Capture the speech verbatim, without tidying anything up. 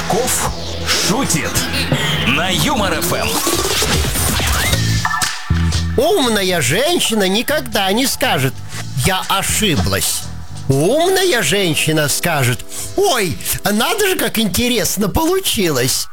Чесноков шутит на Юмор эф эм. Умная женщина никогда не скажет: «Я ошиблась». Умная женщина скажет: «Ой, надо же, как интересно получилось».